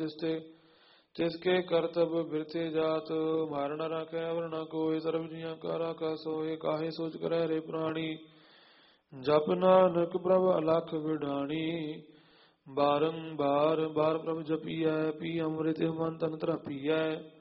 तिस्ते तिसके करतब बिरथे जात मार न राखे अवर न कोय सर्व जिया का राखा सोए काहे सोच करे रे प्राणी जप नानक प्रभ अलख विडाणी बारंबार बार प्रभ जपिਐ पी अमृत मन तन तृपिਐ